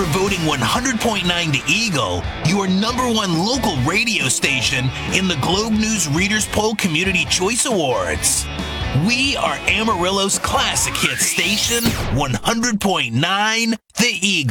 for voting 100.9 to Eagle, your #1 local radio station in the Globe News Readers Poll Community Choice Awards. We are Amarillo's classic hit station, 100.9 The Eagle.